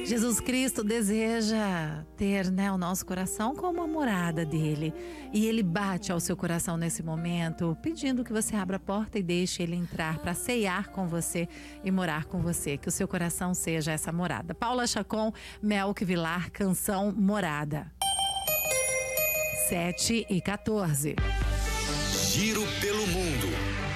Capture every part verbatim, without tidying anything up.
Jesus Cristo deseja ter, né, o nosso coração como a morada dele. E ele bate ao seu coração nesse momento, pedindo que você abra a porta e deixe ele entrar para ceiar com você e morar com você. Que o seu coração seja essa morada. Paula Chacon, Melk Vilar, canção Morada. sete e quatorze. Giro pelo mundo.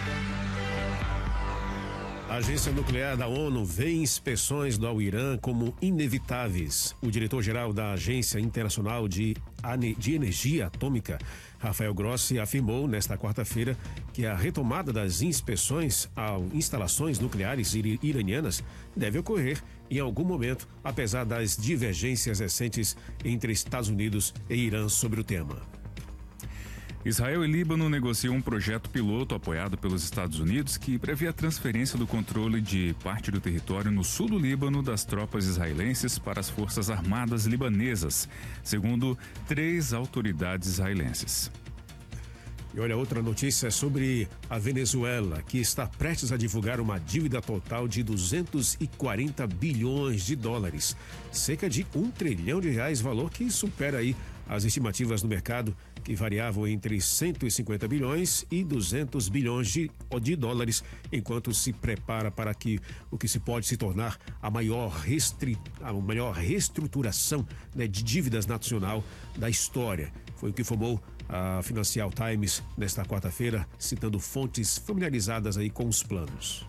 A Agência Nuclear da ONU vê inspeções ao Irã como inevitáveis. O diretor-geral da Agência Internacional de, de Energia Atômica, Rafael Grossi, afirmou nesta quarta-feira que a retomada das inspeções a instalações nucleares iranianas deve ocorrer em algum momento, apesar das divergências recentes entre Estados Unidos e Irã sobre o tema. Israel e Líbano negociam um projeto piloto apoiado pelos Estados Unidos que prevê a transferência do controle de parte do território no sul do Líbano das tropas israelenses para as forças armadas libanesas, segundo três autoridades israelenses. E olha, outra notícia é sobre a Venezuela, que está prestes a divulgar uma dívida total de duzentos e quarenta bilhões de dólares, cerca de um trilhão de reais, valor que supera aí as estimativas no mercado, que variavam entre cento e cinquenta bilhões e duzentos bilhões de, de dólares, enquanto se prepara para que o que se pode se tornar a maior, restri, a maior reestruturação, né, de dívidas nacional da história. Foi o que informou a Financial Times nesta quarta-feira, citando fontes familiarizadas aí com os planos.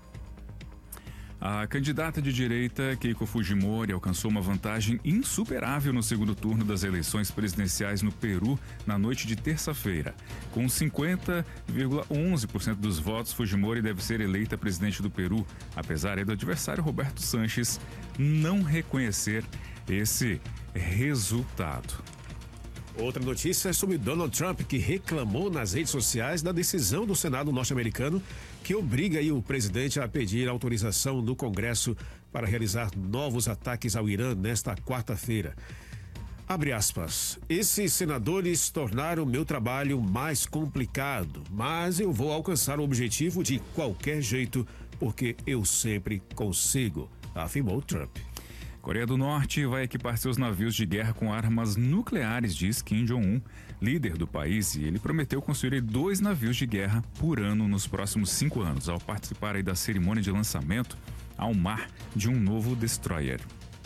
A candidata de direita, Keiko Fujimori, alcançou uma vantagem insuperável no segundo turno das eleições presidenciais no Peru na noite de terça-feira. Com cinquenta vírgula onze por cento dos votos, Fujimori deve ser eleita presidente do Peru, apesar do adversário Roberto Sanches não reconhecer esse resultado. Outra notícia é sobre Donald Trump, que reclamou nas redes sociais da decisão do Senado norte-americano que obriga aí o presidente a pedir autorização do Congresso para realizar novos ataques ao Irã nesta quarta-feira. Abre aspas. Esses senadores tornaram meu trabalho mais complicado, mas eu vou alcançar o objetivo de qualquer jeito, porque eu sempre consigo, afirmou Trump. Coreia do Norte vai equipar seus navios de guerra com armas nucleares, diz Kim Jong-un, líder do país, e ele prometeu construir dois navios de guerra por ano nos próximos cinco anos, ao participar aí da cerimônia de lançamento ao mar de um novo destroyer.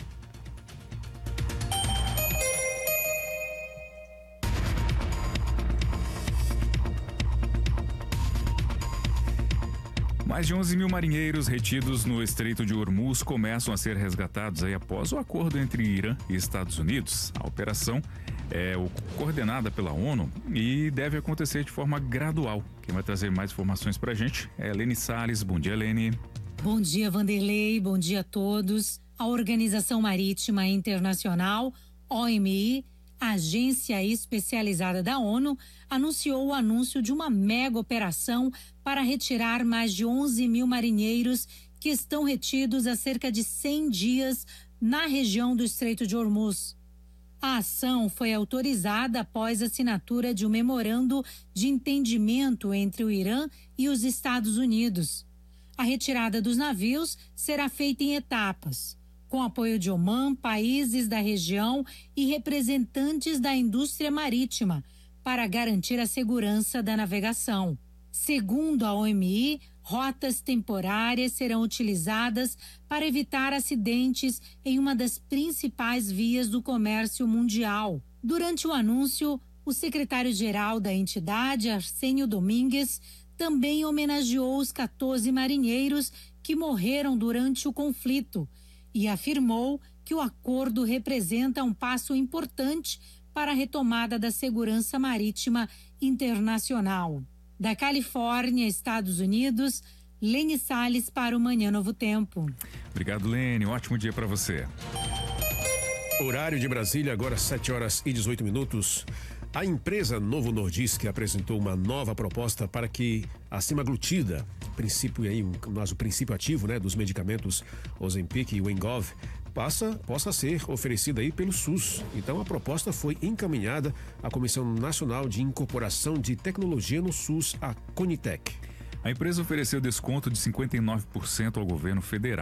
Mais de onze mil marinheiros retidos no Estreito de Hormuz começam a ser resgatados aí após o acordo entre Irã e Estados Unidos. A operação é coordenada pela ONU e deve acontecer de forma gradual. Quem vai trazer mais informações pra gente é Lene Salles. Bom dia, Lene. Bom dia, Vanderlei. Bom dia a todos. A Organização Marítima Internacional, O M I, a agência especializada da ONU, anunciou o anúncio de uma mega operação para retirar mais de onze mil marinheiros que estão retidos há cerca de cem dias na região do Estreito de Hormuz. A ação foi autorizada após a assinatura de um memorando de entendimento entre o Irã e os Estados Unidos. A retirada dos navios será feita em etapas, com apoio de Omã, países da região e representantes da indústria marítima, para garantir a segurança da navegação. Segundo a O M I, rotas temporárias serão utilizadas para evitar acidentes em uma das principais vias do comércio mundial. Durante o anúncio, o secretário-geral da entidade, Arsenio Domingues, também homenageou os quatorze marinheiros que morreram durante o conflito e afirmou que o acordo representa um passo importante para a retomada da segurança marítima internacional. Da Califórnia, Estados Unidos, Lene Salles para o Manhã Novo Tempo. Obrigado, Lene. Ótimo dia para você. Horário de Brasília, agora sete horas e dezoito minutos. A empresa Novo Nordisk apresentou uma nova proposta para que a semaglutida, princípio aí, um, o princípio ativo, né, dos medicamentos Ozempic e Wegovy, passa, possa ser oferecida aí pelo SUS. Então a proposta foi encaminhada à Comissão Nacional de Incorporação de Tecnologia no SUS, a Conitec. A empresa ofereceu desconto de cinquenta e nove por cento ao governo federal.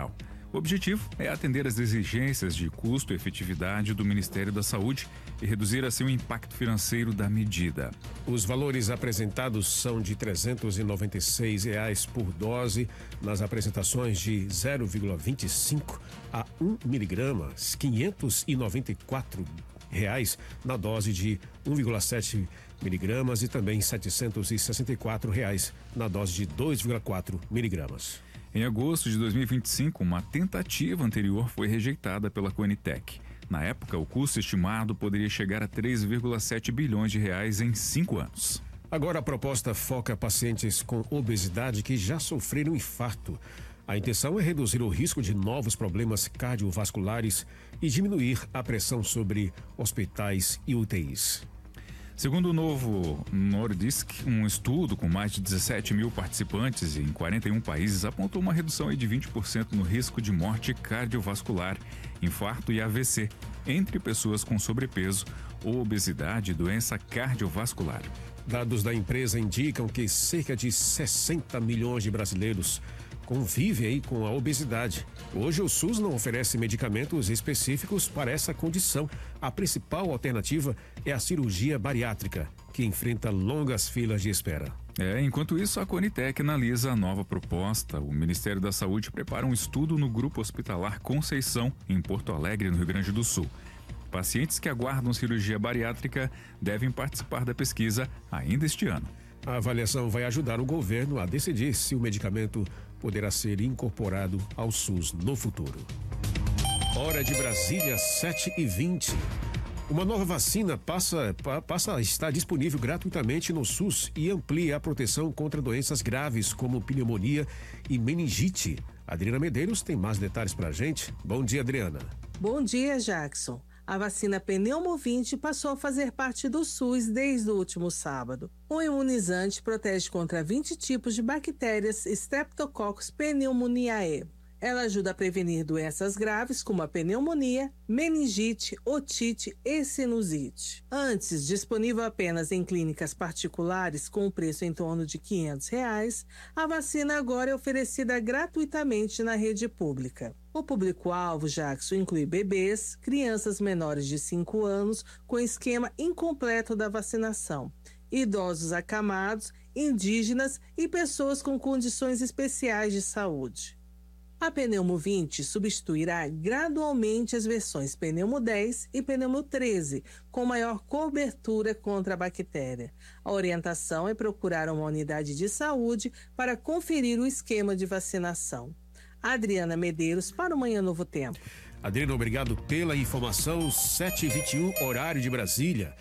O objetivo é atender às exigências de custo e efetividade do Ministério da Saúde e reduzir assim o impacto financeiro da medida. Os valores apresentados são de trezentos e noventa e seis reais por dose nas apresentações de zero vírgula vinte e cinco a um miligrama, quinhentos e noventa e quatro reais na dose de um vírgula sete miligramas e também setecentos e sessenta e quatro reais na dose de dois vírgula quatro miligramas. Em agosto de dois mil e vinte e cinco, uma tentativa anterior foi rejeitada pela Conitec. Na época, o custo estimado poderia chegar a três vírgula sete bilhões de reais em cinco anos. Agora a proposta foca pacientes com obesidade que já sofreram infarto. A intenção é reduzir o risco de novos problemas cardiovasculares e diminuir a pressão sobre hospitais e U T Is. Segundo o Novo Nordisk, um estudo com mais de dezessete mil participantes em quarenta e um países apontou uma redução de vinte por cento no risco de morte cardiovascular, infarto e A V C entre pessoas com sobrepeso, obesidade e doença cardiovascular. Dados da empresa indicam que cerca de sessenta milhões de brasileiros convivem aí com a obesidade. Hoje o SUS não oferece medicamentos específicos para essa condição. A principal alternativa é a cirurgia bariátrica, que enfrenta longas filas de espera. É, enquanto isso, a Conitec analisa a nova proposta. O Ministério da Saúde prepara um estudo no Grupo Hospitalar Conceição, em Porto Alegre, no Rio Grande do Sul. Pacientes que aguardam cirurgia bariátrica devem participar da pesquisa ainda este ano. A avaliação vai ajudar o governo a decidir se o medicamento poderá ser incorporado ao SUS no futuro. Hora de Brasília, sete e vinte. Uma nova vacina passa, passa a estar disponível gratuitamente no SUS e amplia a proteção contra doenças graves como pneumonia e meningite. Adriana Medeiros tem mais detalhes pra gente. Bom dia, Adriana. Bom dia, Jackson. A vacina Pneumovinte passou a fazer parte do SUS desde o último sábado. O imunizante protege contra vinte tipos de bactérias Streptococcus pneumoniae. Ela ajuda a prevenir doenças graves como a pneumonia, meningite, otite e sinusite. Antes, disponível apenas em clínicas particulares com um preço em torno de quinhentos reais, a vacina agora é oferecida gratuitamente na rede pública. O público-alvo, Jackson, inclui bebês, crianças menores de cinco anos com esquema incompleto da vacinação, idosos acamados, indígenas e pessoas com condições especiais de saúde. A Pneumovinte substituirá gradualmente as versões Pneumo dez e Pneumo treze, com maior cobertura contra a bactéria. A orientação é procurar uma unidade de saúde para conferir o esquema de vacinação. Adriana Medeiros para o Manhã Novo Tempo. Adriana, obrigado pela informação. sete e vinte e um, horário de Brasília.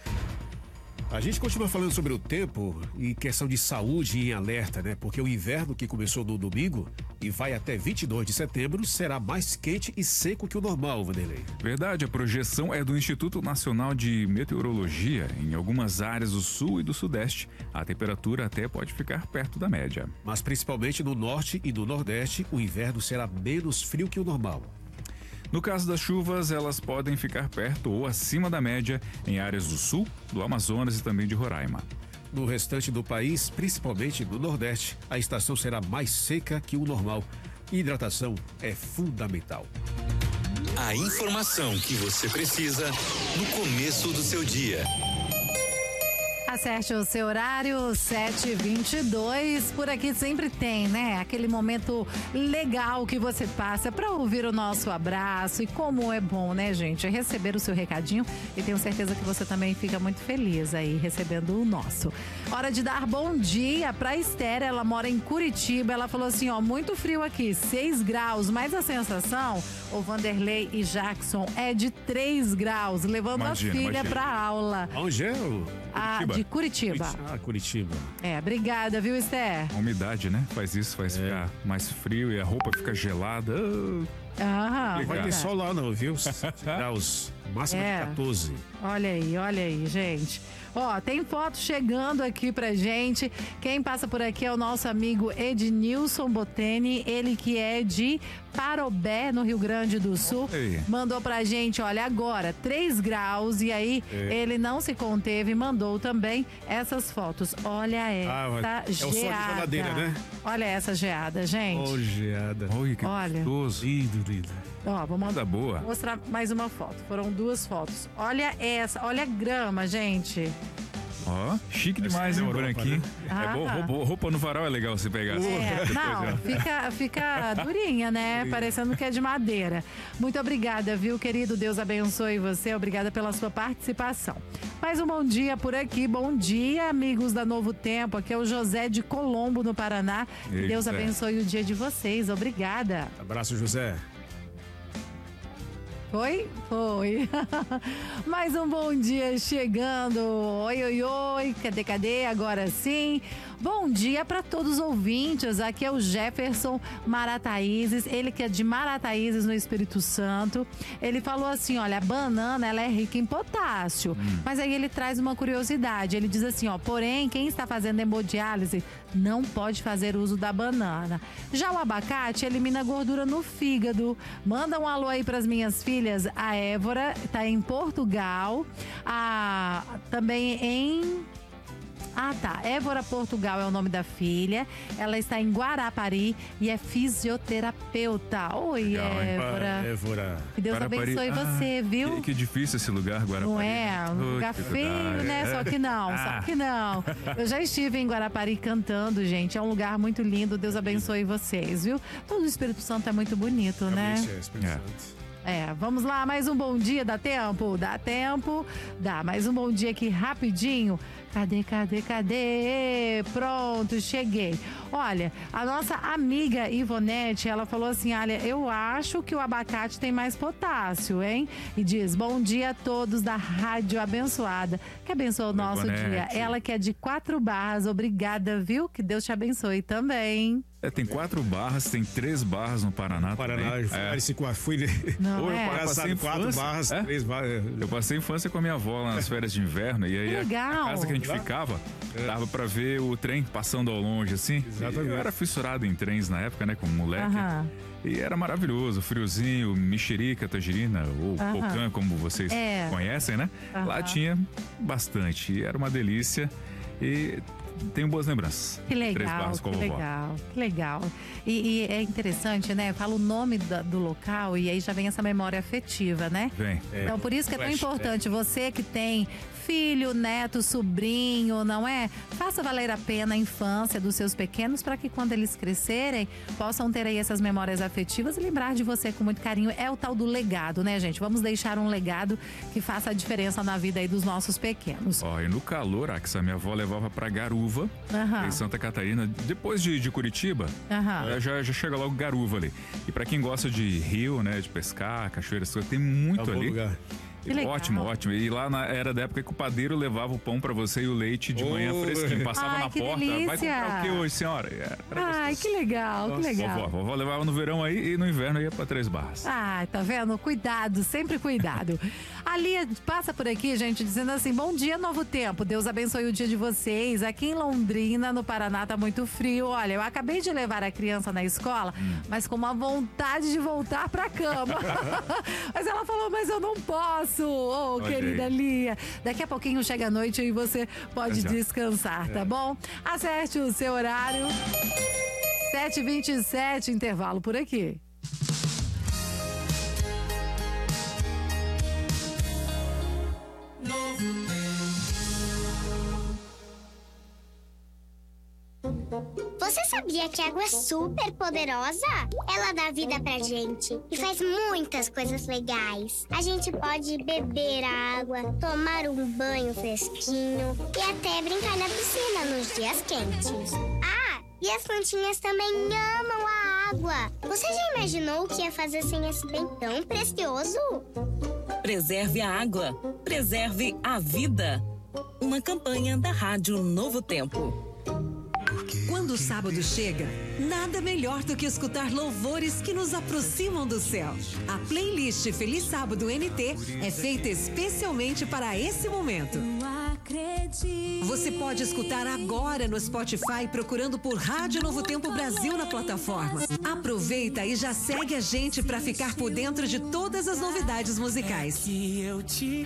A gente continua falando sobre o tempo e questão de saúde em alerta, né? Porque o inverno que começou no domingo e vai até vinte e dois de setembro será mais quente e seco que o normal, Vanderlei. Verdade, a projeção é do Instituto Nacional de Meteorologia. Em algumas áreas do sul e do sudeste, a temperatura até pode ficar perto da média. Mas principalmente no norte e no nordeste, o inverno será menos frio que o normal. No caso das chuvas, elas podem ficar perto ou acima da média em áreas do sul, do Amazonas e também de Roraima. No restante do país, principalmente no Nordeste, a estação será mais seca que o normal. Hidratação é fundamental. A informação que você precisa no começo do seu dia. Acerte o seu horário, sete e vinte e dois. Por aqui sempre tem, né? Aquele momento legal que você passa para ouvir o nosso abraço. E como é bom, né, gente? Receber o seu recadinho. E tenho certeza que você também fica muito feliz aí recebendo o nosso. Hora de dar bom dia para Esther. Ela mora em Curitiba. Ela falou assim: ó, muito frio aqui, seis graus. Mas a sensação, o Vanderlei e Jackson, é de três graus. Levando Imagina, a filha imagina. para aula. Onde é o Ah, de Curitiba. Ah, Curitiba. É, obrigada, viu, Esther? A umidade, né? Faz isso, faz É. ficar mais frio e a roupa fica gelada. Ah, Ah, Não vai ter verdade. sol lá não, viu? Graus, máximo É. de quatorze. Olha aí, olha aí, gente. Ó, tem foto chegando aqui pra gente. Quem passa por aqui é o nosso amigo Ednilson Boteni, ele que é de Parobé, no Rio Grande do Sul. Ei. Mandou pra gente, olha, agora, três graus, e aí É. ele não se conteve e mandou também essas fotos. Olha Ah, essa é o som de geada. geladeira, né? Olha essa geada, gente. Ô, geada. Oi, que Olha. gostoso. Lindo vida. Ó, vou Manda mandar, boa. mostrar mais uma foto. Foram duas fotos. Olha essa, olha a grama, gente. Ó, chique demais, hein, o branquinho. né? É bom, Ah. roupa, roupa no varal é legal você pegar. assim. É, Depois, não, né? fica, fica durinha, né? Parecendo que é de madeira. Muito obrigada, viu, querido? Deus abençoe você. Obrigada pela sua participação. Mais um bom dia por aqui. Bom dia, amigos da Novo Tempo. Aqui é o José de Colombo, no Paraná. Que Ei, Deus José. abençoe o dia de vocês. Obrigada. Abraço, José. Foi? Foi. Mais um bom dia chegando. Oi, oi, oi. Cadê, cadê? Agora sim. Bom dia para todos os ouvintes. Aqui é o Jefferson Marataízes, ele que é de Marataízes, no Espírito Santo. Ele falou assim, olha, a banana ela é rica em potássio. Hum. Mas aí ele traz uma curiosidade. Ele diz assim, ó, porém, quem está fazendo hemodiálise não pode fazer uso da banana. Já o abacate elimina gordura no fígado. Manda um alô aí para as minhas filhas. A Évora está em Portugal. A, também em... Ah, tá. Évora Portugal é o nome da filha. Ela está em Guarapari e é fisioterapeuta. Oi, Legal, hein? Évora. Évora. Que Deus Guarapari. abençoe Ah, você, viu? Que, que difícil esse lugar, Guarapari. Não é? Um Oh, lugar que feio, dificuldade. né? É. Só que não, Ah. só que não. Eu já estive em Guarapari cantando, gente. É um lugar muito lindo. Deus abençoe vocês, viu? Todo o Espírito Santo é muito bonito, né? Realmente é, Espírito É. Santo. É, vamos lá, mais um bom dia, dá tempo? Dá tempo, dá, mais um bom dia aqui rapidinho. Cadê, cadê, cadê? Pronto, cheguei. Olha, a nossa amiga Ivonete, ela falou assim, olha, eu acho que o abacate tem mais potássio, hein? E diz, bom dia a todos da Rádio Abençoada, que abençoa o nosso Ivonete. dia. Ela que é de Quatro Barras, obrigada, viu? Que Deus te abençoe também. É, tem quatro barras, tem três barras no Paraná. Paraná, também. É. parece que fui. Não Ou eu é? passei Passado quatro infância, barras, é? três barras. Eu passei a infância com a minha avó lá nas férias de inverno e aí a- Legal. a casa que a gente ficava dava pra ver o trem passando ao longe assim. Exatamente. E eu era fissurado em trens na época, né, como moleque. Aham. E era maravilhoso, friozinho, mexerica, tangerina ou Aham. pocã, como vocês É. conhecem, né? Aham. Lá tinha bastante, e era uma delícia e tenho boas lembranças. Que Três legal, barras com que a vovó. legal, que legal. E, e é interessante, né? Fala o nome da- do local e aí já vem essa memória afetiva, né? Vem. Então, por isso que é tão Flash, importante você que tem filho, neto, sobrinho, não é? Faça valer a pena a infância dos seus pequenos para que quando eles crescerem possam ter aí essas memórias afetivas e lembrar de você com muito carinho. É o tal do legado, né, gente? Vamos deixar um legado que faça a diferença na vida aí dos nossos pequenos. Ó, e no calor, Axa, minha avó levava pra Garuva, Aham. em Santa Catarina, depois de, de Curitiba, Aham. eh, já, já chega logo Garuva ali. E pra quem gosta de rio, né, de pescar, cachoeiras, tem muito É um bom ali. lugar. Que legal. Ótimo, ótimo. E lá na, era da época que o padeiro levava o pão pra você e o leite de manhã Oh. fresquinho. Passava Ai, na que porta. Vai delícia. comprar o que hoje, senhora? Era Ai, gostoso. que legal, que legal. Vovó, vovó levava no verão aí e no inverno ia pra Três Barras. Ah, tá vendo? Cuidado, sempre cuidado. A Lia passa por aqui, gente, dizendo assim, bom dia, Novo Tempo, Deus abençoe o dia de vocês. Aqui em Londrina, no Paraná, tá muito frio. Olha, eu acabei de levar a criança na escola, mas com uma vontade de voltar pra cama. Mas ela falou, mas eu não posso, ô, Olha querida aí. Lia. Daqui a pouquinho chega a noite e você pode Exato. descansar, tá bom? Acerte o seu horário. sete e vinte e sete, intervalo por aqui. Você sabia que a água é super poderosa? Ela dá vida pra gente e faz muitas coisas legais. A gente pode beber a água, tomar um banho fresquinho e até brincar na piscina nos dias quentes. Ah, e as plantinhas também amam a água. Você já imaginou o que ia fazer sem esse bem tão precioso? Preserve a água, preserve a vida. Uma campanha da Rádio Novo Tempo. Quando o sábado chega, nada melhor do que escutar louvores que nos aproximam do céu. A playlist Feliz Sábado N T é feita especialmente para esse momento. Você pode escutar agora no Spotify procurando por Rádio Novo Tempo Brasil na plataforma. Aproveita e já segue a gente para ficar por dentro de todas as novidades musicais.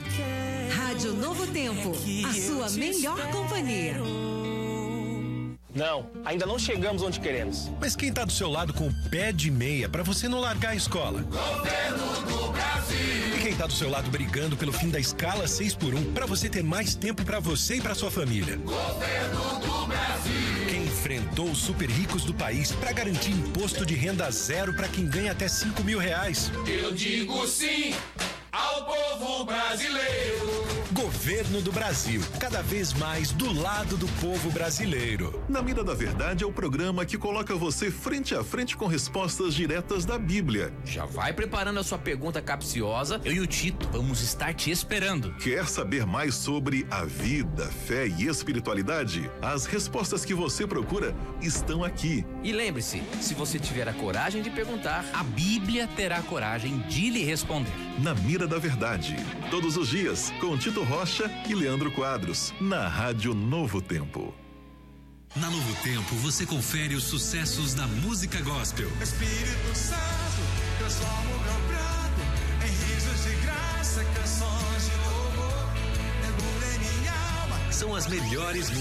Rádio Novo Tempo, a sua melhor companhia. Não, ainda não chegamos onde queremos. Mas quem tá do seu lado com o pé de meia pra você não largar a escola? Governo do Brasil. E quem tá do seu lado brigando pelo fim da escala seis por um pra você ter mais tempo pra você e pra sua família? Governo do Brasil. Quem enfrentou os super ricos do país pra garantir imposto de renda zero pra quem ganha até cinco mil reais? Eu digo sim ao povo brasileiro. Governo do Brasil, cada vez mais do lado do povo brasileiro. Na Mira da Verdade é o programa que coloca você frente a frente com respostas diretas da Bíblia. Já vai preparando a sua pergunta capciosa, eu e o Tito vamos estar te esperando. Quer saber mais sobre a vida, fé e espiritualidade? As respostas que você procura estão aqui. E lembre-se, se você tiver a coragem de perguntar, a Bíblia terá a coragem de lhe responder. Na Mira da Verdade, todos os dias, com Tito Rocha e Leandro Quadros, na Rádio Novo Tempo. Na Novo Tempo, você confere os sucessos da música gospel. Espírito Santo, transforma o meu prato em risos de graça, canções de louvor, mergulha em minha alma. São as melhores músicas.